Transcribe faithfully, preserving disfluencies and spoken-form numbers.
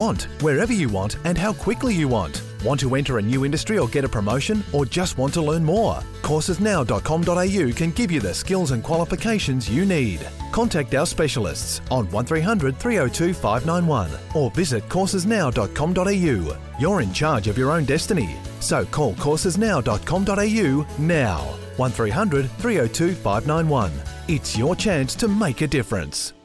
want, wherever you want, and how quickly you want. Want to enter a new industry or get a promotion, or just want to learn more? courses now dot com dot a u can give you the skills and qualifications you need. Contact our specialists on one three hundred, three oh two, five nine one or visit courses now dot com dot a u. You're in charge of your own destiny, so call courses now dot com dot a u now. one three hundred, three oh two, five nine one. It's your chance to make a difference.